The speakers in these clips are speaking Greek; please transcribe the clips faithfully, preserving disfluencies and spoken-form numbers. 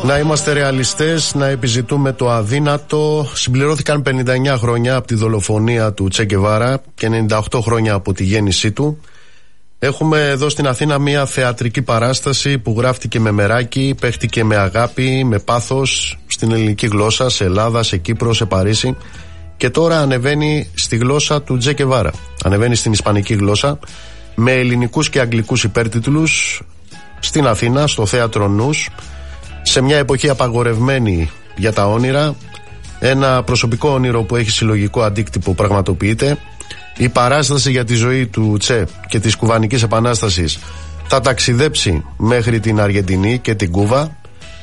Να είμαστε ρεαλιστές, να επιζητούμε το αδύνατο. Συμπληρώθηκαν πενήντα εννιά χρόνια από τη δολοφονία του Τσε Γκεβάρα και ενενήντα οκτώ χρόνια από τη γέννησή του. Έχουμε εδώ στην Αθήνα μια θεατρική παράσταση που γράφτηκε με μεράκι, παίχτηκε με αγάπη, με πάθος στην ελληνική γλώσσα, σε Ελλάδα, σε Κύπρο, σε Παρίσι, και τώρα ανεβαίνει στη γλώσσα του Τσε Γκεβάρα. Ανεβαίνει στην ισπανική γλώσσα με ελληνικούς και αγγλικούς υπέρτιτλους στην Αθήνα, στο θέατρο Νους, σε μια εποχή απαγορευμένη για τα όνειρα. Ένα προσωπικό όνειρο που έχει συλλογικό αντίκτυπο πραγματοποιείται. Η παράσταση για τη ζωή του Τσε και της Κουβανικής Επανάστασης θα ταξιδέψει μέχρι την Αργεντινή και την Κούβα.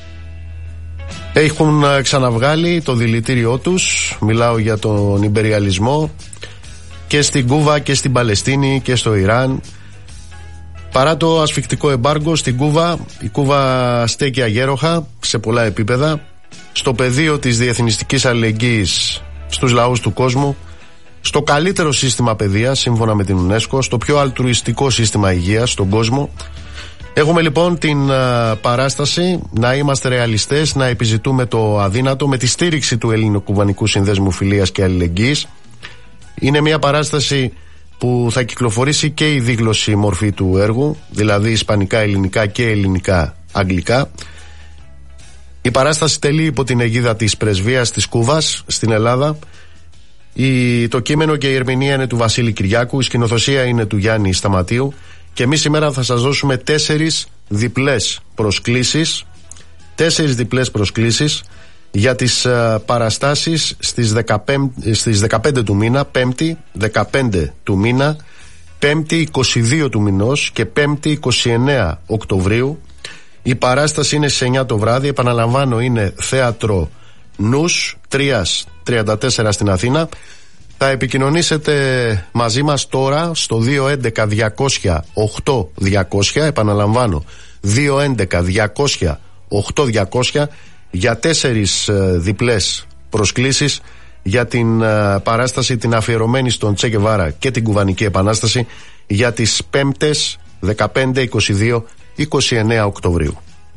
Έχουν ξαναβγάλει το δηλητήριό τους, μιλάω για τον ιμπεριαλισμό, και στην Κούβα και στην Παλαιστίνη και στο Ιράν. Παρά το ασφικτικό εμπάργκο στην Κούβα, η Κούβα στέκει αγέροχα σε πολλά επίπεδα, στο πεδίο της διεθνιστικής αλληλεγγύης στους λαούς του κόσμου, στο καλύτερο σύστημα παιδείας σύμφωνα με την UNESCO, στο πιο αλτρουιστικό σύστημα υγείας στον κόσμο. Έχουμε λοιπόν την uh, παράσταση «Να είμαστε ρεαλιστές, να επιζητούμε το αδύνατο», με τη στήριξη του Ελληνοκουβανικού Συνδέσμου Φιλίας και Αλληλεγγύης. Είναι μια παράσταση που θα κυκλοφορήσει και η δίγλωση μορφή του έργου, δηλαδή ισπανικά, ελληνικά και ελληνικά αγγλικά. Η παράσταση τελεί υπό την αιγίδα της Πρεσβείας της Κούβας στην Ελλάδα. Η, το κείμενο και η ερμηνεία είναι του Βασίλη Κυριάκου, η σκηνοθεσία είναι του Γιάννη Σταματίου, και εμείς σήμερα θα σας δώσουμε τέσσερις διπλές προσκλήσεις, τέσσερις διπλές προσκλήσεις για τις uh, παραστάσεις στις, δεκαπέντε, στις δεκαπέντε του μήνα, Πέμπτη δεκαπέντε του μήνα, Πέμπτη είκοσι δύο του μηνός και Πέμπτη είκοσι εννέα Οκτωβρίου. Η παράσταση είναι στις εννιά το βράδυ, επαναλαμβάνω, είναι θέατρο Νους, Τρίας τριάντα τέσσερα στην Αθήνα. Θα επικοινωνήσετε μαζί μας τώρα στο δύο έντεκα διακόσια οκτώ διακόσια, επαναλαμβάνω δύο έντεκα διακόσια οκτώ διακόσια, για τέσσερις ε, διπλές προσκλήσεις για την ε, παράσταση την αφιερωμένη στον Τσε Γκεβάρα και την Κουβανική Επανάσταση για τις Πέμπτες δεκαπέντε, είκοσι δύο, είκοσι εννέα Οκτωβρίου.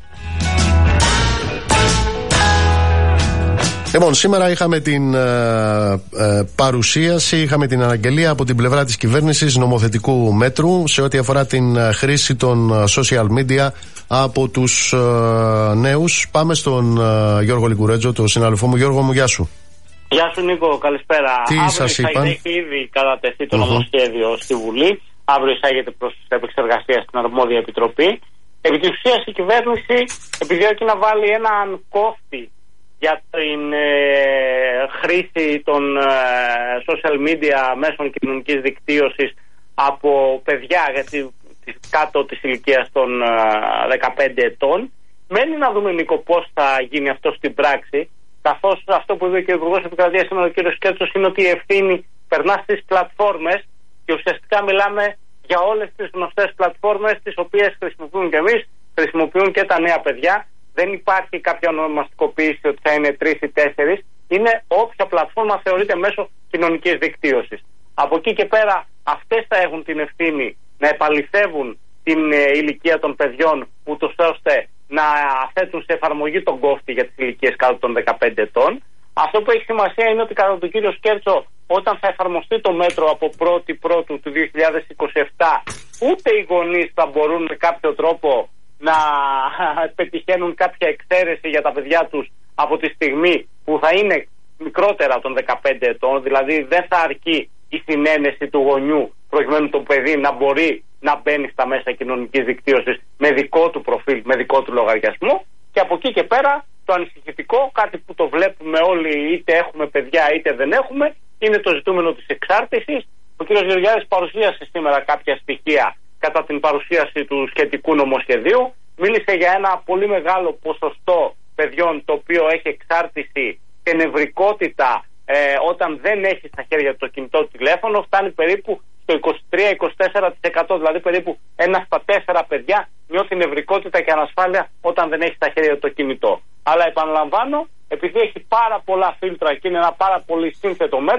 Λοιπόν, σήμερα είχαμε την ε, ε, παρουσίαση, είχαμε την αναγγελία από την πλευρά της κυβέρνησης νομοθετικού μέτρου σε ό,τι αφορά την ε, χρήση των ε, social media από τους ε, νέους. Πάμε στον ε, Γιώργο Λικουρέτζο, τον συνάδελφό μου. Γιώργο μου, γεια σου. Γεια σου Νίκο, καλησπέρα. Τι Αύριο σας είπαν? Έχει ήδη κατατεθεί το uh-huh. νομοσχέδιο στη Βουλή. Αύριο εισάγεται προς επεξεργασία στην αρμόδια επιτροπή. Επί της ουσίας η κυβέρνηση επιδιώκει να βάλει έναν κόφτη για την ε, χρήση των ε, social media μέσων κοινωνικής δικτύωσης από παιδιά, γιατί κάτω της ηλικίας των ε, δεκαπέντε ετών. Μένει να δούμε, Νίκο, πώς θα γίνει αυτό στην πράξη, καθώς αυτό που είπε και ο Υπουργός Επικρατείας σήμερα, ο κ. Κέρτσος, είναι ότι η ευθύνη περνά στις πλατφόρμες και ουσιαστικά μιλάμε για όλες τις γνωστές πλατφόρμες τις οποίες χρησιμοποιούν και εμείς, χρησιμοποιούν και τα νέα παιδιά. Δεν υπάρχει κάποια ονομαστικοποίηση ότι θα είναι τρεις ή τέσσερις. Είναι όποια πλατφόρμα θεωρείται μέσω κοινωνικής δικτύωσης. Από εκεί και πέρα αυτές θα έχουν την ευθύνη να επαληθεύουν την ε, ηλικία των παιδιών, ούτως ώστε να θέτουν σε εφαρμογή τον κόφτη για τις ηλικίες κάτω των δεκαπέντε ετών. Αυτό που έχει σημασία είναι ότι κατά τον κύριο Σκέρτσο, όταν θα εφαρμοστεί το μέτρο από πρώτη Πρώτου του δύο χιλιάδες είκοσι επτά, ούτε οι γονείς θα μπορούν με κάποιο τρόπο να πετυχαίνουν κάποια εξαίρεση για τα παιδιά τους από τη στιγμή που θα είναι μικρότερα των δεκαπέντε ετών, δηλαδή δεν θα αρκεί η συνένεση του γονιού προκειμένου το παιδί να μπορεί να μπαίνει στα μέσα κοινωνικής δικτύωσης με δικό του προφίλ, με δικό του λογαριασμό. Και από εκεί και πέρα το ανησυχητικό, κάτι που το βλέπουμε όλοι, είτε έχουμε παιδιά είτε δεν έχουμε, είναι το ζητούμενο της εξάρτησης. Ο κ. Γεωργιάδης παρουσίασε σήμερα κάποια στοιχεία κατά την παρουσίαση του σχετικού νομοσχεδίου. Μίλησε για ένα πολύ μεγάλο ποσοστό παιδιών το οποίο έχει εξάρτηση και νευρικότητα ε, όταν δεν έχει στα χέρια του το κινητό τηλέφωνο. Φτάνει περίπου στο είκοσι τρία με είκοσι τέσσερα τοις εκατό, δηλαδή περίπου ένα στα τέσσερα παιδιά νιώθει νευρικότητα και ανασφάλεια όταν δεν έχει στα χέρια το κινητό. Αλλά επαναλαμβάνω, επειδή έχει πάρα πολλά φίλτρα και είναι ένα πάρα πολύ σύνθετο μέτρο,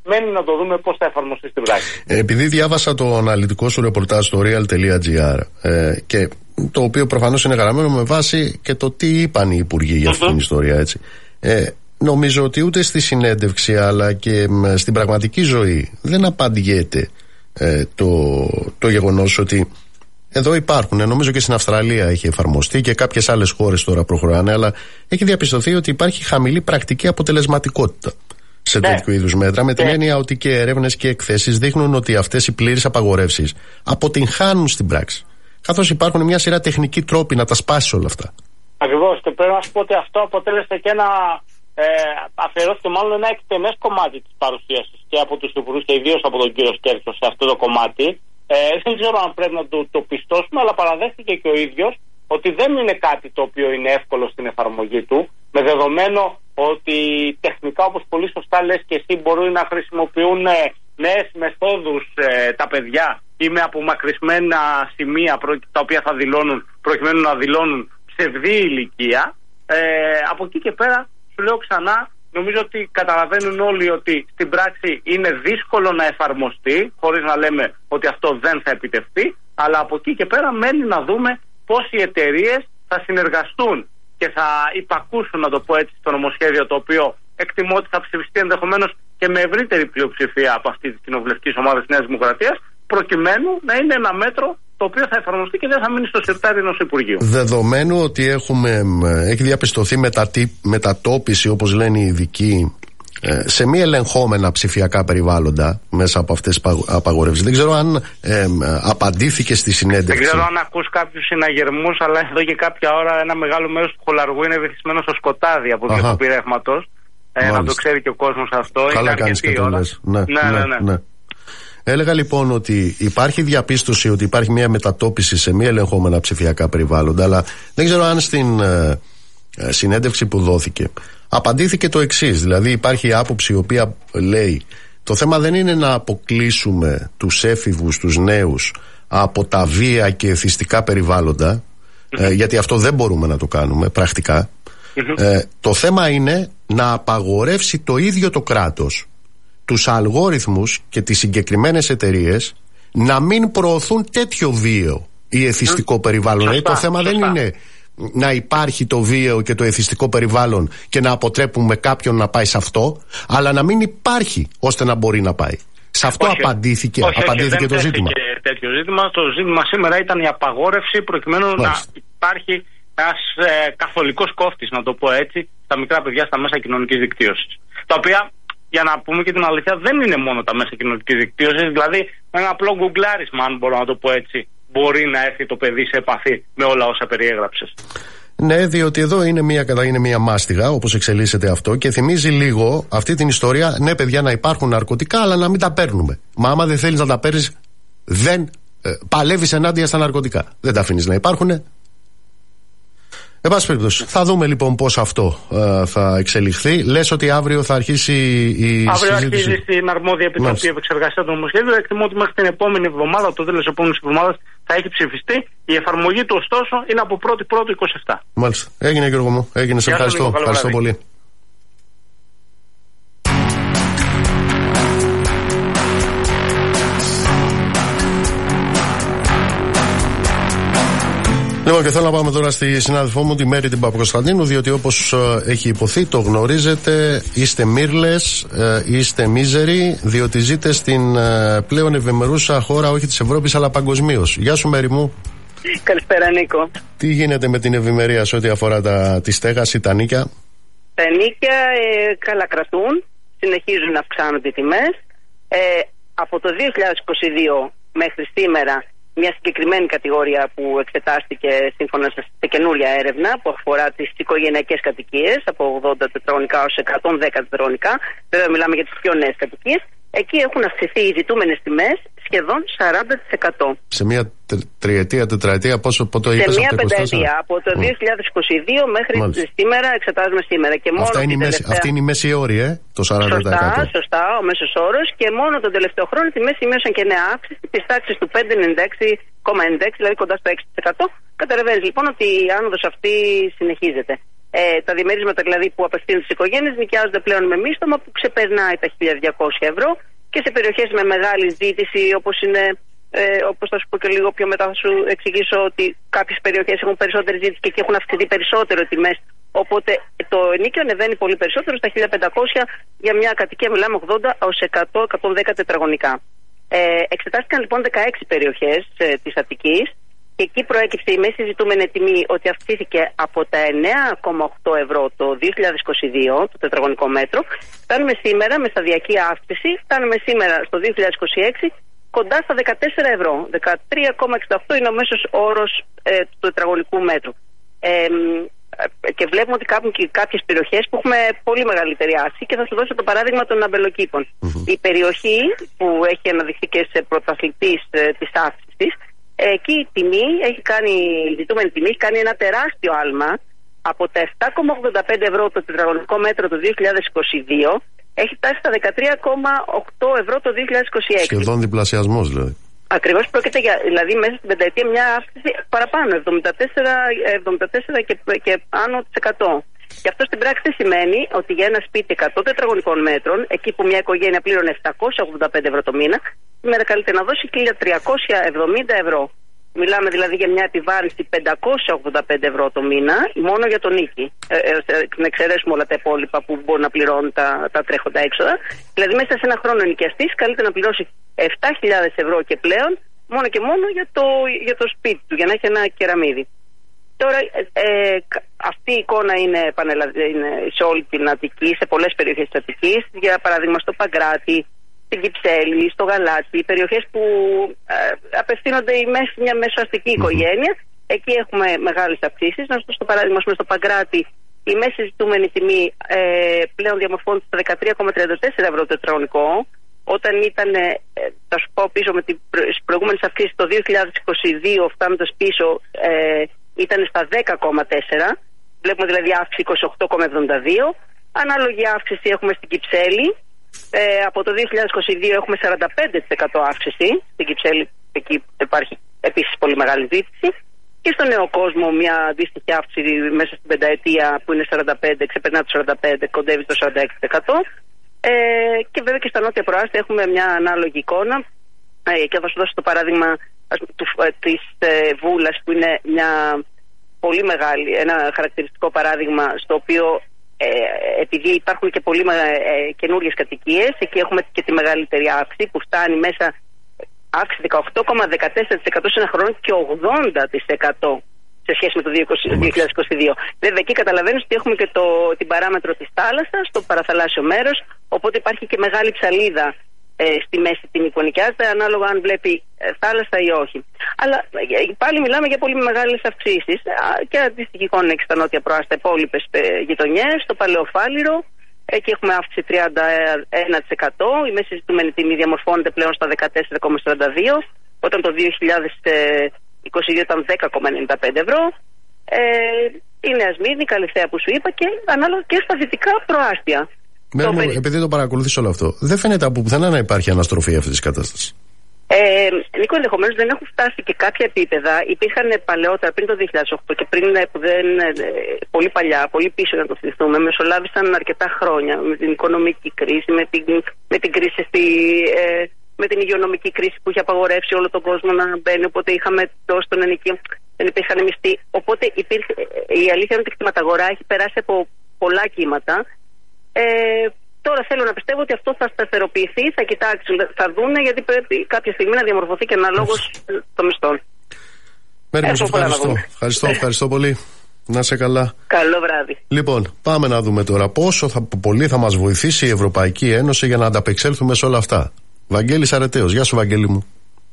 μένει να το δούμε πώς θα εφαρμοστεί στην πράξη. Επειδή διάβασα το αναλυτικό σου ρεπορτάζ στο real τελεία gr ε, και το οποίο προφανώς είναι γραμμένο με βάση και το τι είπαν οι υπουργοί για αυτή mm-hmm. την ιστορία, έτσι. Ε, νομίζω ότι ούτε στη συνέντευξη αλλά και στην πραγματική ζωή δεν απαντιέται ε, το, το γεγονός ότι εδώ υπάρχουν, νομίζω και στην Αυστραλία έχει εφαρμοστεί και κάποιες άλλες χώρες τώρα προχωράνε, αλλά έχει διαπιστωθεί ότι υπάρχει χαμηλή πρακτική αποτελεσματικότητα σε ναι. τέτοιου είδους μέτρα, με την ναι. έννοια ότι και έρευνες και εκθέσεις δείχνουν ότι αυτές οι πλήρεις απαγορεύσεις αποτυγχάνουν στην πράξη. Καθώς υπάρχουν μια σειρά τεχνικοί τρόποι να τα σπάσεις όλα αυτά. Ακριβώς, και πρέπει να σου πω ότι αυτό αποτέλεσε και ένα. Ε, αφιερώθηκε μάλλον ένα εκτενές κομμάτι της παρουσίασης και από τους υπουργούς και ιδίως από τον κύριο Σκέρτσο σε αυτό το κομμάτι. Ε, δεν ξέρω αν πρέπει να το, το πιστώσουμε, αλλά παραδέχτηκε και ο ίδιος ότι δεν είναι κάτι το οποίο είναι εύκολο στην εφαρμογή του, με δεδομένο ότι τεχνικά, όπως πολύ σωστά λες και εσύ, μπορούν να χρησιμοποιούν νέες μεθόδους ε, τα παιδιά ή με απομακρυσμένα σημεία τα οποία θα δηλώνουν, προκειμένου να δηλώνουν ψευδή ηλικία. Ε, από εκεί και πέρα, σου λέω ξανά, νομίζω ότι καταλαβαίνουν όλοι ότι στην πράξη είναι δύσκολο να εφαρμοστεί, χωρίς να λέμε ότι αυτό δεν θα επιτευχθεί, αλλά από εκεί και πέρα μένει να δούμε πώς οι εταιρείες θα συνεργαστούν και θα υπακούσουν, να το πω έτσι, στο νομοσχέδιο, το οποίο εκτιμώ ότι θα ψηφιστεί ενδεχομένως και με ευρύτερη πλειοψηφία από αυτή τη κοινοβουλευτική ομάδα της Νέας Δημοκρατίας, προκειμένου να είναι ένα μέτρο το οποίο θα εφαρμοστεί και δεν θα μείνει στο σιρτάρι ενός Υπουργείου. Δεδομένου ότι έχουμε, έχει διαπιστωθεί μετατή, μετατόπιση, όπως λένε οι ειδικοί, σε μη ελεγχόμενα ψηφιακά περιβάλλοντα μέσα από αυτές τις απαγορεύσεις. Δεν ξέρω αν ε, απαντήθηκε στη συνέντευξη. Δεν ξέρω αν ακούς κάποιους συναγερμούς, αλλά εδώ και κάποια ώρα ένα μεγάλο μέρος του χολαργού είναι βυθισμένο στο σκοτάδι από το πυρεύματος. Ε, να το ξέρει και ο κόσμος αυτό. Καλά κάνεις και το λες. Ναι, ναι, ναι, ναι. ναι. Έλεγα λοιπόν ότι υπάρχει διαπίστωση ότι υπάρχει μια μετατόπιση σε μη ελεγχόμενα ψηφιακά περιβάλλοντα, αλλά δεν ξέρω αν στην ε, ε, συνέντευξη που δόθηκε απαντήθηκε το εξής. Δηλαδή υπάρχει άποψη η οποία λέει το θέμα δεν είναι να αποκλείσουμε τους έφηβους, τους νέους από τα βία και εθιστικά περιβάλλοντα, ε, γιατί αυτό δεν μπορούμε να το κάνουμε πρακτικά. Ε, το θέμα είναι να απαγορεύσει το ίδιο το κράτος τους αλγόριθμους και τις συγκεκριμένες εταιρείες να μην προωθούν τέτοιο βίαιο ή εθιστικό περιβάλλον. Σωστά, δηλαδή το θέμα σωστά. δεν είναι να υπάρχει το βίαιο και το εθιστικό περιβάλλον και να αποτρέπουμε κάποιον να πάει σε αυτό, αλλά να μην υπάρχει ώστε να μπορεί να πάει. Σε αυτό όχι, απαντήθηκε, όχι, απαντήθηκε όχι, το ζήτημα. Όχι, τέτοιο ζήτημα. Το ζήτημα σήμερα ήταν η απαγόρευση προκειμένου Μάλιστα. να υπάρχει ένας ε, καθολικός κόφτης, να το πω έτσι, στα μικρά παιδιά στα μέσα κοινωνικής δικτύωσης. Τα οποία, για να πούμε και την αλήθεια, δεν είναι μόνο τα μέσα κοινωνικής δικτύωσης. Δηλαδή, με ένα απλό γκουγκλάρισμα, αν μπορώ να το πω έτσι, μπορεί να έρθει το παιδί σε επαφή με όλα όσα περιέγραψες. Ναι, διότι εδώ είναι μια, είναι μια μάστιγα, όπως εξελίσσεται αυτό, και θυμίζει λίγο αυτή την ιστορία. Ναι, παιδιά, να υπάρχουν ναρκωτικά, αλλά να μην τα παίρνουμε. Μα άμα δεν θέλεις να τα παίρνεις, δεν ε, παλεύεις ενάντια στα ναρκωτικά. Δεν τα αφήνεις να υπάρχουνε. Εν πάση περιπτώσει, θα δούμε λοιπόν πώς αυτό ε, θα εξελιχθεί. Λες ότι αύριο θα αρχίσει η αύριο συζήτηση. Αρχίζει στην αρμόδια επιτροπή επεξεργασία του νομοσχέδιου. Εκτιμώ ότι μέχρι την επόμενη εβδομάδα, το τέλος της επόμενης εβδομάδας, θα έχει ψηφιστεί. Η εφαρμογή του, ωστόσο, είναι από πρώτη πρώτη είκοσι επτά. Μάλιστα. Έγινε, Γιώργο μου. Έγινε. Σε ευχαριστώ. Ευχαριστώ πολύ. Λοιπόν, και θέλω να πάμε τώρα στη συνάδελφό μου, τη Μέρη την Παπακοσταντίνου, διότι όπως ε, έχει υποθεί, το γνωρίζετε, είστε μύρλες, ε, είστε μίζεροι, διότι ζείτε στην ε, πλέον ευημερούσα χώρα, όχι της Ευρώπης, αλλά παγκοσμίως. Γεια σου, Μέρη μου. Καλησπέρα, Νίκο. Τι γίνεται με την ευημερία σε ό,τι αφορά τα, τη στέγαση, τα νίκια? Τα νίκια ε, καλά κρατούν, συνεχίζουν να αυξάνονται οι τιμές. Ε, από το δύο χιλιάδες είκοσι δύο μέχρι σήμερα, μια συγκεκριμένη κατηγορία που εξετάστηκε σύμφωνα σε καινούρια έρευνα που αφορά τις οικογενειακές κατοικίες από ογδόντα τετραγωνικά ως εκατόν δέκα τετραγωνικά. Βέβαια, μιλάμε για τις πιο νέες κατοικίες. Εκεί έχουν αυξηθεί οι ζητούμενες τιμές σχεδόν σαράντα τοις εκατό. Σε μια τριετία, τετραετία, πόσο το είπες? Σε μια πενταετία, από το δύο χιλιάδες είκοσι δύο μέχρι Μάλιστα. σήμερα, εξετάζουμε σήμερα. Και μόνο Αυτά είναι η τελευταία... Αυτή είναι η μέση όρη, ε, το σαράντα τοις εκατό. Σωστά, σωστά, ο μέσος όρος, και μόνο τον τελευταίο χρόνο οι τιμές σημείωσαν και νέα αύξηση της τάξης του πέντε κόμμα ενενήντα έξι κόμμα ενενήντα έξι, δηλαδή κοντά στο έξι τοις εκατό. Καταλαβαίνεις λοιπόν ότι η άνοδος αυτή συνεχίζεται. Ε, τα διαμερίσματα δηλαδή που απευθύνουν στις οικογένειες νοικιάζονται πλέον με μίστομα που ξεπερνάει τα χίλια διακόσια ευρώ και σε περιοχές με μεγάλη ζήτηση, όπως είναι, ε, όπως θα σου πω και λίγο πιο μετά, θα σου εξηγήσω ότι κάποιες περιοχές έχουν περισσότερη ζήτηση και εκεί έχουν αυξηθεί περισσότερο οι τιμές. Οπότε το ενίκιο ανεβαίνει πολύ περισσότερο στα χίλια πεντακόσια για μια κατοικία, μιλάμε ογδόντα έως εκατό με εκατόν δέκα τετραγωνικά. Ε, εξετάστηκαν λοιπόν δεκαέξι περιοχές ε, της Αττικής και εκεί προέκυψε η μέση ζητούμενη τιμή ότι αυξήθηκε από τα εννέα κόμμα οκτώ ευρώ το δύο χιλιάδες είκοσι δύο το τετραγωνικό μέτρο. Φτάνουμε σήμερα με σταδιακή αύξηση, φτάνουμε σήμερα στο δύο χιλιάδες είκοσι έξι κοντά στα δεκατέσσερα ευρώ. δεκατρία κόμμα εξήντα οκτώ είναι ο μέσος όρος ε, του τετραγωνικού μέτρου. Ε, και βλέπουμε ότι υπάρχουν και κάποιες περιοχές που έχουμε πολύ μεγαλύτερη αύξηση και θα σου δώσω το παράδειγμα των αμπελοκήπων. Mm-hmm. Η περιοχή που έχει αναδειχθεί και σε πρωταθλητής ε, της αύξησης, εκεί η τιμή έχει κάνει, η ζητούμενη τιμή έχει κάνει ένα τεράστιο άλμα από τα επτά κόμμα ογδόντα πέντε ευρώ το τετραγωνικό μέτρο το δύο χιλιάδες είκοσι δύο, έχει φτάσει στα δεκατρία κόμμα οκτώ ευρώ το δύο χιλιάδες είκοσι έξι. Σχεδόν διπλασιασμός δηλαδή. Ακριβώς, πρόκειται για, δηλαδή μέσα στην πενταετία μια αύξηση παραπάνω, εβδομήντα τέσσερα, εβδομήντα τέσσερα και, και άνω της εκατό. Και αυτό στην πράξη σημαίνει ότι για ένα σπίτι εκατό τετραγωνικών μέτρων, εκεί που μια οικογένεια πλήρωνε επτακόσια ογδόντα πέντε ευρώ το μήνα, σήμερα καλείται να δώσει χίλια τριακόσια εβδομήντα ευρώ. Μιλάμε δηλαδή για μια επιβάρυνση πεντακόσια ογδόντα πέντε ευρώ το μήνα μόνο για τον νίκη. Ε, ε, να εξαιρέσουμε όλα τα υπόλοιπα που μπορεί να πληρώνουν τα, τα τρέχοντα έξοδα. Δηλαδή μέσα σε ένα χρόνο ο νοικιαστής καλείται να πληρώσει επτά χιλιάδες ευρώ και πλέον μόνο και μόνο για το, για το σπίτι του, για να έχει ένα κεραμίδι. Τώρα ε, αυτή η εικόνα είναι, είναι σε όλη την Αττική, σε πολλές περιοχές της Αττικής, για παράδειγμα στο Παγκράτη, στην Κυψέλη, στο Γαλάτσι, περιοχές που ε, απευθύνονται η μέση, μια μεσοαστική οικογένεια. Mm-hmm. Εκεί έχουμε μεγάλες αυξήσεις. Να σας δώσω το παράδειγμα, στο Παγκράτη η μέση ζητούμενη τιμή ε, πλέον διαμορφώνεται στα δεκατρία κόμμα τριάντα τέσσερα ευρώ το τετραγωνικό, όταν ήταν, ε, θα σου πω πίσω με τις προηγούμενες αυξήσεις το δύο χιλιάδες είκοσι δύο, φτάνοντας πίσω ε, ήταν στα δέκα κόμμα τέσσερα. Βλέπουμε δηλαδή αύξηση είκοσι οκτώ κόμμα εβδομήντα δύο. Ανάλογη αύξηση έχουμε στην Κυψέλη. Ε, από το δύο χιλιάδες είκοσι δύο έχουμε σαράντα πέντε τοις εκατό αύξηση. Στην Κυψέλη εκεί υπάρχει επίσης πολύ μεγάλη ζήτηση. Και στο Νέο Κόσμο μια αντίστοιχη αύξηση μέσα στην πενταετία που είναι σαράντα πέντε, ξεπερνά το σαράντα πέντε, κοντεύει το σαράντα έξι τοις εκατό. Ε, και βέβαια και στα νότια προάστια έχουμε μια ανάλογη εικόνα. Ε, και θα σου δώσω το παράδειγμα του, της ε, Βούλας, που είναι μια πολύ μεγάλη, ένα χαρακτηριστικό παράδειγμα, στο οποίο ε, επειδή υπάρχουν και πολύ ε, καινούριες κατοικίες, εκεί έχουμε και τη μεγαλύτερη αύξηση που φτάνει μέσα αύξηση δεκαοκτώ κόμμα δεκατέσσερα τοις εκατό σε ένα χρόνο και ογδόντα τοις εκατό σε σχέση με το δύο χιλιάδες είκοσι δύο. Βέβαια εκεί καταλαβαίνεις ότι έχουμε και το, την παράμετρο της θάλασσας, το παραθαλάσσιο μέρος, οπότε υπάρχει και μεγάλη ψαλίδα ε, στη μέση τιμή που νοικιάζεται, ανάλογα αν βλέπει ε, θάλασσα ή όχι. Αλλά ε, πάλι μιλάμε για πολύ μεγάλες αυξήσεις και αντίστοιχη εικόνα έχει στα νότια προάστα υπόλοιπες ε, γειτονιές, στο Παλαιοφάλιρο. Εκεί έχουμε αύξηση τριάντα ένα τοις εκατό, η μέση ζητούμενη τιμή διαμορφώνεται πλέον στα δεκατέσσερα κόμμα σαράντα δύο, όταν το δύο χιλιάδες είκοσι δύο ήταν δέκα κόμμα ενενήντα πέντε ευρώ. Ε, η Νέα Σμύρνη, η Καλυθέα που σου είπα, και ανάλογα και στα δυτικά προάστια. Μέρ μου, περι... επειδή το παρακολουθείς όλο αυτό, δεν φαίνεται από πουθενά να υπάρχει αναστροφή αυτή τη κατάσταση. Ε, Νίκο, ενδεχομένως δεν έχουν φτάσει και κάποια επίπεδα. Υπήρχαν παλαιότερα, πριν το δύο χιλιάδες οκτώ και πριν, που δεν, πολύ παλιά, πολύ πίσω να το θυμηθούμε, μεσολάβησαν αρκετά χρόνια με την οικονομική κρίση, με την, με την κρίση στη, ε, με την υγειονομική κρίση που είχε απαγορεύσει όλο τον κόσμο να μπαίνει. Οπότε είχαμε τόσο τον ενοικίο, δεν υπήρχαν μισθοί. Οπότε υπήρχε, η αλήθεια είναι ότι η κτηματαγορά έχει περάσει από πολλά κύματα. Ε, Τώρα θέλω να πιστεύω ότι αυτό θα σταθεροποιηθεί, θα κοιτάξουν, θα δούνε, γιατί πρέπει κάποια στιγμή να διαμορφωθεί και αναλόγως των μισθών. Μέρη μου, ευχαριστώ. Ευχαριστώ, ευχαριστώ πολύ. Να είσαι καλά. Καλό βράδυ. Λοιπόν, πάμε να δούμε τώρα πόσο θα, πολύ θα μας βοηθήσει η Ευρωπαϊκή Ένωση για να ανταπεξέλθουμε σε όλα αυτά. Βαγγέλης Αρετέος. Γεια σου, Βαγγέλη μου.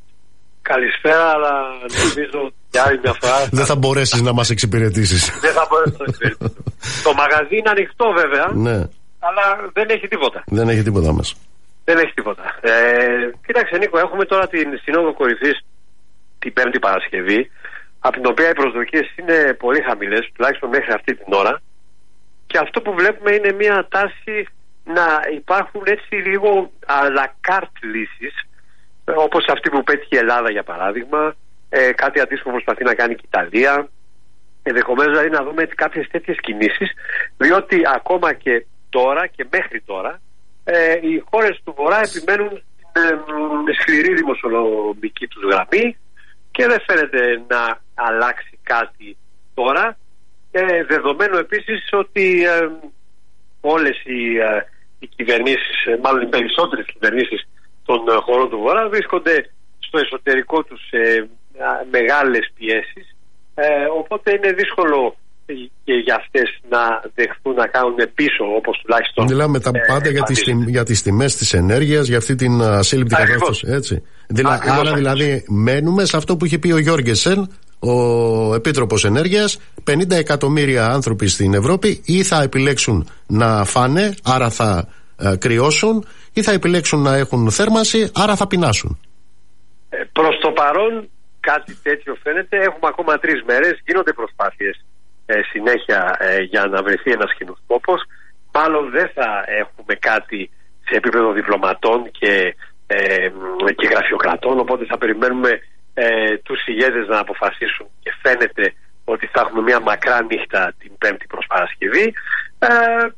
Καλησπέρα, αλλά νομίζω για άλλη μια φορά. Δεν θα μπορέσεις να μας εξυπηρετήσεις. Δεν θα μπορέσεις να εξυπηρετήσεις. Το μαγαζί είναι ανοιχτό βέβαια. Ναι. Αλλά δεν έχει τίποτα. Δεν έχει τίποτα μέσα. Δεν έχει τίποτα. Ε, κοίταξε, Νίκο, έχουμε τώρα την Σύνοδο Κορυφής την Πέμπτη Παρασκευή, από την οποία οι προσδοκίες είναι πολύ χαμηλές, τουλάχιστον μέχρι αυτή την ώρα. Και αυτό που βλέπουμε είναι μια τάση να υπάρχουν έτσι λίγο à la carte λύσεις, όπως αυτή που πέτυχε η Ελλάδα για παράδειγμα, ε, κάτι αντίστοιχο προσπαθεί να κάνει και η Ιταλία. ενδεχομένως δηλαδή να δούμε κάποιες τέτοιες κινήσεις, διότι ακόμα και τώρα και μέχρι τώρα ε, οι χώρες του Βορρά επιμένουν στην ε, σκληρή δημοσιονομική τους γραμμή και δεν φαίνεται να αλλάξει κάτι τώρα, ε, δεδομένου επίσης ότι ε, όλες οι, ε, οι κυβερνήσεις, μάλλον οι περισσότερες κυβερνήσεις των ε, χωρών του Βορρά βρίσκονται στο εσωτερικό τους ε, μεγάλες πιέσεις, ε, οπότε είναι δύσκολο και για αυτές να δεχθούν να κάνουν πίσω, όπως τουλάχιστον. Μιλάμε τα πάντα ε, για, τις, για τις τιμές της ενέργειας, για αυτή την ασύλληπτη κατάσταση. Έτσι. Δηλα, άρα ακριβώς. Δηλαδή μένουμε σε αυτό που είχε πει ο Γιώργεσεν, ο Επίτροπος Ενέργειας, πενήντα εκατομμύρια άνθρωποι στην Ευρώπη ή θα επιλέξουν να φάνε, άρα θα ε, κρυώσουν, ή θα επιλέξουν να έχουν θέρμανση, άρα θα πεινάσουν. Ε, προς το παρόν κάτι τέτοιο φαίνεται. Έχουμε ακόμα τρεις μέρες, γίνονται προσπάθειες ε, συνέχεια ε, για να βρεθεί ένας κοινός τόπος. Μάλλον δεν θα έχουμε κάτι σε επίπεδο διπλωματών και, ε, και γραφειοκρατών, οπότε θα περιμένουμε ε, τους ηγέτες να αποφασίσουν και φαίνεται ότι θα έχουμε μια μακρά νύχτα την Πέμπτη προς Παρασκευή. Ε,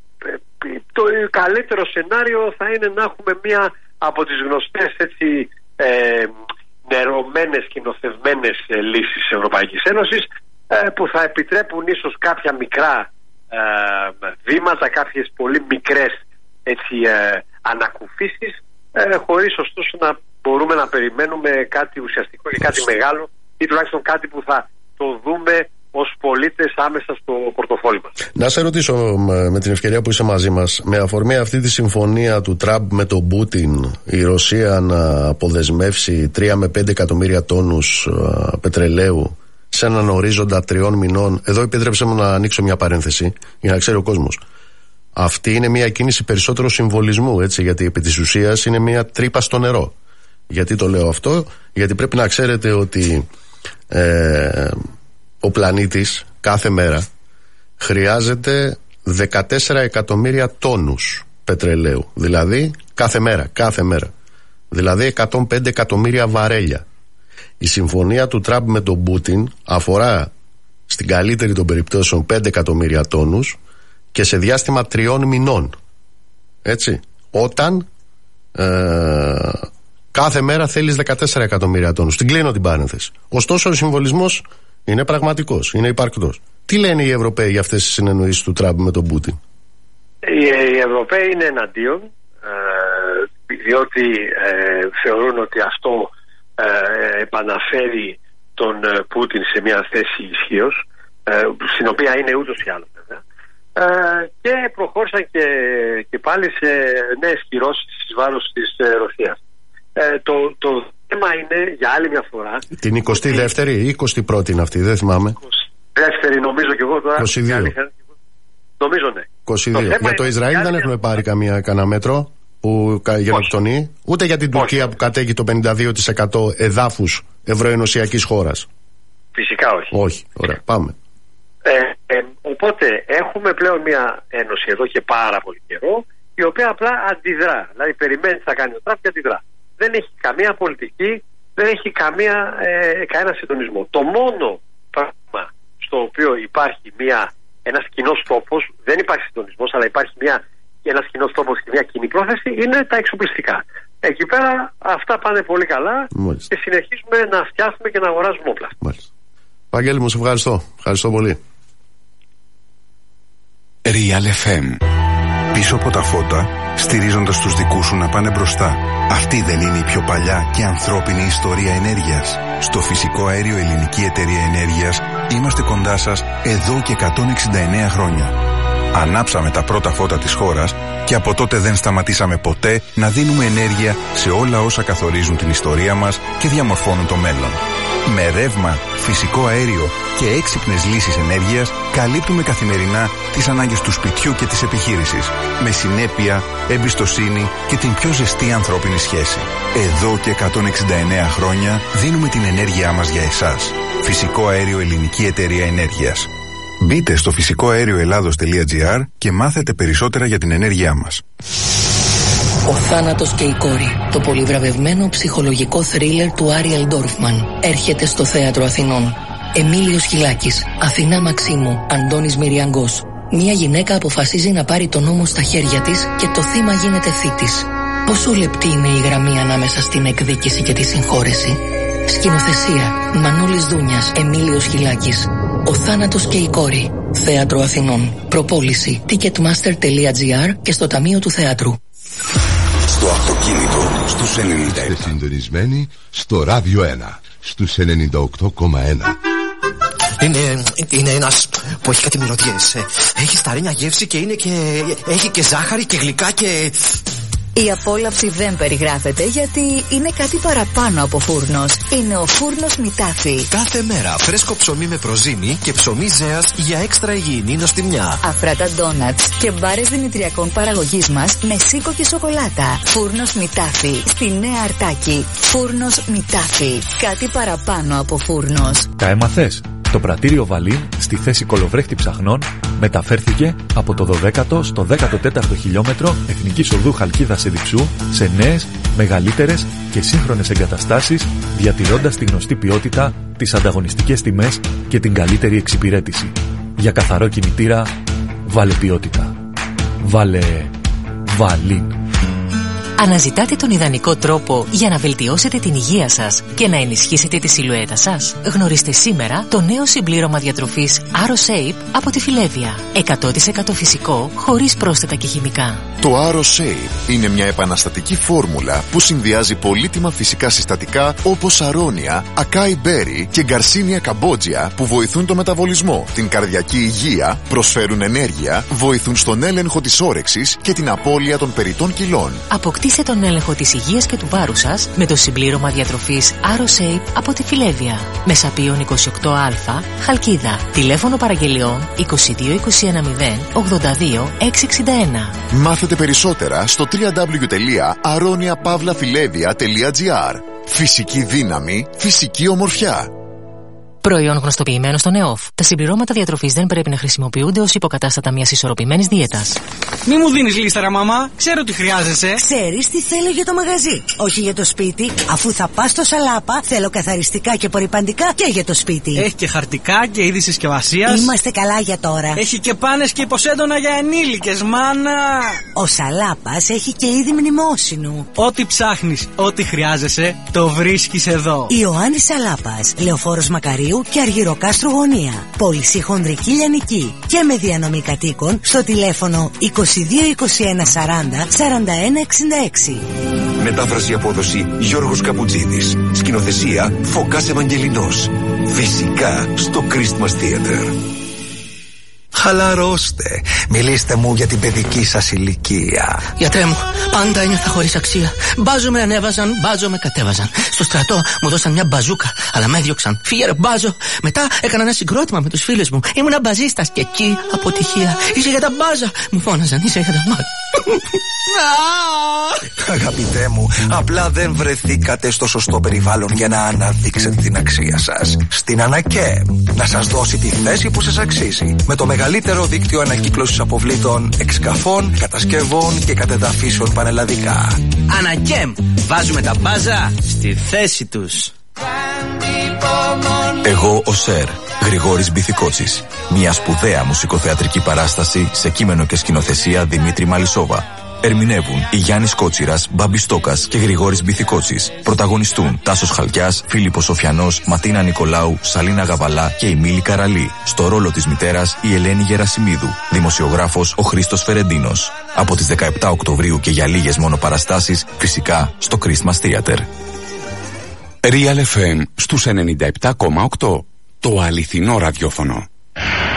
το καλύτερο σενάριο θα είναι να έχουμε μια από τις γνωστές έτσι ε, νερωμένες και νοθευμένες ε, λύσεις της Ευρωπαϊκής Ένωσης, ε, που θα επιτρέπουν ίσως κάποια μικρά ε, βήματα, κάποιες πολύ μικρές έτσι, ε, ανακουφίσεις, ε, χωρίς ωστόσο να μπορούμε να περιμένουμε κάτι ουσιαστικό και κάτι μεγάλο, ή τουλάχιστον κάτι που θα το δούμε ως πολίτες άμεσα στο πορτοφόλι μας. Να σε ρωτήσω με την ευκαιρία που είσαι μαζί μας, με αφορμή αυτή τη συμφωνία του Τραμπ με τον Πούτιν, η Ρωσία να αποδεσμεύσει τρία με πέντε εκατομμύρια τόνους α, πετρελαίου σε έναν ορίζοντα τριών μηνών. Εδώ επιτρέψτε μου να ανοίξω μια παρένθεση για να ξέρει ο κόσμος. Αυτή είναι μια κίνηση περισσότερο συμβολισμού, έτσι, γιατί επί της ουσίας είναι μια τρύπα στο νερό. Γιατί το λέω αυτό? Γιατί πρέπει να ξέρετε ότι ε, ο πλανήτης κάθε μέρα χρειάζεται δεκατέσσερα εκατομμύρια τόνους πετρελαίου. Δηλαδή κάθε μέρα, κάθε μέρα. Δηλαδή εκατόν πέντε εκατομμύρια βαρέλια. Η συμφωνία του Τραμπ με τον Πούτιν αφορά στην καλύτερη των περιπτώσεων πέντε εκατομμύρια τόνους και σε διάστημα τριών μηνών. Έτσι. Όταν ε, κάθε μέρα θέλεις δεκατέσσερα εκατομμύρια τόνους. Την κλείνω την παρένθεση. Ωστόσο ο συμβολισμός είναι πραγματικός, είναι υπαρκτός. Τι λένε οι Ευρωπαίοι για αυτές τις συνεννοήσεις του Τραμπ με τον Πούτιν? Οι, οι Ευρωπαίοι είναι εναντίον, ε, διότι ε, θεωρούν ότι αυτό ε, επαναφέρει τον ε, Πούτιν σε μια θέση ισχύως, ε, στην οποία είναι ούτως ή άλλως βέβαια. Ε, και προχώρησαν και, και πάλι σε νέες κυρώσεις εις βάρος της ε, Ρωσίας. Ε, το, το θέμα είναι για άλλη μια φορά. Την εικοστή δεύτερη ή εικοστή πρώτη είναι αυτή, δεν θυμάμαι. Δεύτερη νομίζω και εγώ τώρα. είκοσι δύο. Νομίζω ναι. είκοσι δύο. Το για το Ισραήλ δεν έχουμε πάρει καμία, κανένα μέτρο που γενοκτονεί. Ούτε για την Τουρκία όχι. Που κατέχει το πενήντα δύο τοις εκατό εδάφους ευρωενωσιακής χώρας. Φυσικά όχι. Όχι. Ωραία, πάμε. Ε, ε, οπότε έχουμε πλέον μια ένωση εδώ και πάρα πολύ καιρό, η οποία απλά αντιδρά. Δηλαδή περιμένει τι θα κάνει ο Τραμπ και αντιδρά. Δεν έχει καμία πολιτική, δεν έχει καμία, ε, κανένα συντονισμό. Το μόνο πράγμα στο οποίο υπάρχει μια, ένας κοινός τόπος, δεν υπάρχει συντονισμός, αλλά υπάρχει μια, ένας κοινός τόπος και μια κοινή πρόθεση, είναι τα εξοπλιστικά. Εκεί πέρα αυτά πάνε πολύ καλά. Μάλιστα. Και συνεχίζουμε να φτιάχνουμε και να αγοράζουμε όπλα. Μάλιστα. Βαγγέλη μου, σε ευχαριστώ. Ευχαριστώ πολύ. Real εφ εμ. Πίσω από τα φώτα, στηρίζοντας τους δικούς σου να πάνε μπροστά. Αυτή δεν είναι η πιο παλιά και ανθρώπινη ιστορία ενέργειας? Στο Φυσικό Αέριο Ελληνική Εταιρεία Ενέργειας είμαστε κοντά σας εδώ και εκατόν εξήντα εννέα χρόνια. Ανάψαμε τα πρώτα φώτα της χώρας και από τότε δεν σταματήσαμε ποτέ να δίνουμε ενέργεια σε όλα όσα καθορίζουν την ιστορία μας και διαμορφώνουν το μέλλον. Με ρεύμα, φυσικό αέριο και έξυπνες λύσεις ενέργειας καλύπτουμε καθημερινά τις ανάγκες του σπιτιού και της επιχείρησης. Με συνέπεια, εμπιστοσύνη και την πιο ζεστή ανθρώπινη σχέση. Εδώ και εκατόν εξήντα εννέα χρόνια δίνουμε την ενέργειά μας για εσάς. Φυσικό Αέριο Ελληνική Εταιρεία Ενέργειας. Μπείτε στο φυσικό αέριο ελλάδος τελεία τζι άρ και μάθετε περισσότερα για την ενέργειά μας. Ο θάνατος και η κόρη, το πολυβραβευμένο ψυχολογικό θρίλερ του Άριελ Ντόρφμαν, έρχεται στο Θέατρο Αθηνών. Εμίλιος Χιλάκης, Αθηνά Μαξίμου, Αντώνης Μυριαγκός. Μια γυναίκα αποφασίζει να πάρει τον νόμο στα χέρια της και το θύμα γίνεται θήτης. Πόσο λεπτή είναι η γραμμή ανάμεσα στην εκδίκηση και τη συγχώρεση. Σκηνοθεσία Μανώλης Δούνιας, Εμίλιος Χιλάκης. Ο θάνατος και η κόρη. Θέατρο Αθηνών. Προπόληση ticketmaster τελεία gr και στο Ταμείο του Θεάτρου. Στο αυτοκίνητο στους ενενήντα επτά. Είστε συντονισμένοι στο Ράδιο ένα, στους ενενήντα οκτώ κόμμα ένα. Είναι, είναι ένας που έχει κάτι μυρωδιές. Έχει σταρίνια γεύση και είναι και... έχει και ζάχαρη και γλυκά και... Η απόλαυση δεν περιγράφεται γιατί είναι κάτι παραπάνω από φούρνος. Είναι ο φούρνος Μητάφι. Κάθε μέρα φρέσκο ψωμί με προζύμι και ψωμί ζέας για έξτρα υγιεινή νοστιμιά. Αφράτα ντόνατς και μπάρες δημητριακών παραγωγής μας με σίκο και σοκολάτα. Φούρνος Μητάφι. Στη Νέα Αρτάκη. Φούρνος Μητάφι. Κάτι παραπάνω από φούρνος. Τα έμαθες? Το πρατήριο Βαλίν στη θέση κολοβρέχτη ψαχνών μεταφέρθηκε από το δωδέκατο στο δέκατο τέταρτο χιλιόμετρο Εθνικής Οδού Χαλκίδας Εδιψού σε νέες, μεγαλύτερες και σύγχρονες εγκαταστάσεις, διατηρώντας τη γνωστή ποιότητα, τις ανταγωνιστικές τιμές και την καλύτερη εξυπηρέτηση. Για καθαρό κινητήρα, βάλε ποιότητα. Βάλε Βαλίν. Αναζητάτε τον ιδανικό τρόπο για να βελτιώσετε την υγεία σας και να ενισχύσετε τη σιλουέτα σας? Γνωρίστε σήμερα το νέο συμπλήρωμα διατροφής AroShape από τη Φιλέβια. εκατό τοις εκατό φυσικό, χωρίς πρόσθετα και χημικά. Το AroShape είναι μια επαναστατική φόρμουλα που συνδυάζει πολύτιμα φυσικά συστατικά όπως αρώνια, ακάι μπέρι και γκαρσίνια καμπότζια που βοηθούν το μεταβολισμό, την καρδιακή υγεία, προσφέρουν ενέργεια, βοηθούν στον έλεγχο της όρεξης και την απώλεια των περιττών κιλών. Αποκτήστε τον έλεγχο της υγείας και του βάρους σας με το συμπλήρωμα διατροφής AroShape από τη Φιλέβια. Μεσαπίων είκοσι οκτώ α, Χαλκίδα. Τηλέφωνο παραγγελιών είκοσι δύο είκοσι ένα μηδέν ογδόντα δύο εξακόσια εξήντα ένα. Μάθετε περισσότερα στο double-u double-u double-u τελεία aronia pavla filevia τελεία gr. Φυσική δύναμη, φυσική ομορφιά. Προϊόν γνωστοποιημένο στον ΕΟΦ. Τα συμπληρώματα διατροφής δεν πρέπει να χρησιμοποιούνται ως υποκατάστατα μιας ισορροπημένης δίαιτας. Μη μου δίνεις λίσταρα, μαμά. Ξέρω τι χρειάζεσαι. Ξέρεις τι θέλω για το μαγαζί. Όχι για το σπίτι. Αφού θα πας στο Σαλάπα, θέλω καθαριστικά και απορρυπαντικά και για το σπίτι. Έχει και χαρτικά και είδη συσκευασίας. Είμαστε καλά για τώρα. Έχει και πάνες και υποσέντονα για ενήλικες, μάνα. Ο Σαλάπας έχει και είδη μνημόσυνου. Ό,τι ψάχνεις, ό,τι χρειάζεσαι, το βρίσκεις εδώ. Ιωάννης Σαλάπας, Λεωφόρος Μακαρίου και Αργυροκάστρου Γωνία. Πώληση χονδρική λιανική και με διανομή κατοίκων στο τηλέφωνο είκοσι δύο είκοσι ένα σαράντα σαράντα ένα εξήντα έξι. Μετάφραση απόδοση Γιώργος Καπουτζίδης. Σκηνοθεσία Φωκάς Ευαγγελινός. Φυσικά στο Christmas Theater. Χαλαρώστε. Μιλήστε μου για την παιδική σας ηλικία. Γιατρέ μου, πάντα ένιωθα χωρίς αξία. Μπάζο με ανέβαζαν, μπάζο με κατέβαζαν. Στο στρατό μου δώσαν μια μπαζούκα, αλλά με έδιωξαν. Φύγε ρε μπάζο. Μετά έκανα ένα συγκρότημα με τους φίλους μου. Ήμουνα μπαζίστας και εκεί αποτυχία. Είσαι για τα μπάζα. Μου φώναζαν, είσαι για τα μπάζα. Αγαπητέ μου, απλά δεν βρεθήκατε στο σωστό περιβάλλον για να αναδείξετε την αξία σας. Στην Ανακέ, να σας δώσει τη θέση που σας αξίζει. Με το μεγαλύτερο δίκτυο ανακύκλωσης αποβλήτων, εξκαφών, κατασκευών και κατεδαφίσεων πανελλαδικά. Ανακέμ, βάζουμε τα μπάζα στη θέση τους. Εγώ ο Σερ, Γρηγόρης Μπιθικότσης. Μια σπουδαία μουσικοθεατρική παράσταση σε κείμενο και σκηνοθεσία Δημήτρη Μαλισσόβα. Ερμηνεύουν η Γιάννης Κότσιρας, Μπάμπης Στόκας και Γρηγόρης Μπιθικότσης. Πρωταγωνιστούν Τάσος Χαλκιάς, Φίλιππος Σοφιανός, Ματίνα Νικολάου, Σαλίνα Γαβαλά και η Μίλη Καραλή. Στο ρόλο της μητέρας η Ελένη Γερασιμίδου. Δημοσιογράφος ο Χρήστος Φερεντίνος. Από τις δεκαεπτά Οκτωβρίου και για λίγες μόνο παραστάσεις, φυσικά στο Christmas Theater. Real εφ εμ στους ενενήντα επτά κόμμα οκτώ. Το αληθινό ραδιόφωνο.